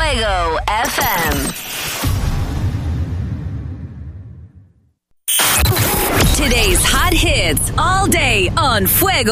Fuego FM. Today's hot hits all day on Fuego